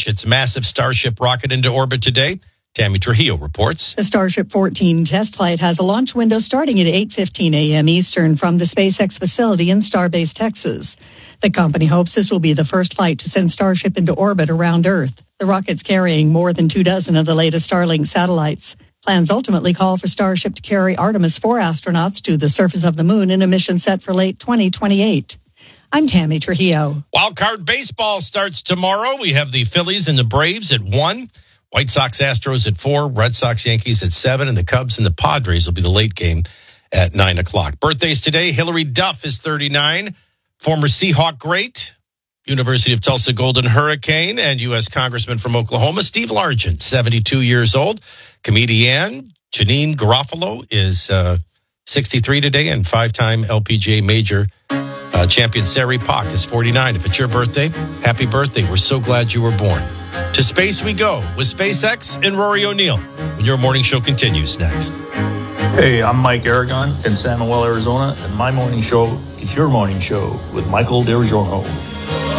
launch its massive Starship rocket into orbit today. Tammy Trujillo reports. The Starship 14 test flight has a launch window starting at 8:15 a.m. Eastern from the SpaceX facility in Starbase, Texas. The company hopes this will be the first flight to send Starship into orbit around Earth. The rocket's carrying more than 24 of the latest Starlink satellites. Plans ultimately call for Starship to carry Artemis 4 astronauts to the surface of the moon in a mission set for late 2028. I'm Tammy Trujillo. Wildcard baseball starts tomorrow. We have the Phillies and the Braves at 1. White Sox, Astros at 4, Red Sox, Yankees at 7, and the Cubs and the Padres will be the late game at 9 o'clock. Birthdays today, Hillary Duff is 39, former Seahawk great, University of Tulsa Golden Hurricane, and U.S. Congressman from Oklahoma, Steve Largent, 72 years old. Comedian Janine Garofalo is 63 today, and five-time LPGA major champion Sari Pak is 49. If it's your birthday, happy birthday. We're so glad you were born. To space we go with SpaceX and Rory O'Neill. When your morning show continues next. Hey, I'm Mike Aragon in San Manuel, Arizona, and my morning show is your morning show with Michael DeRigiorno.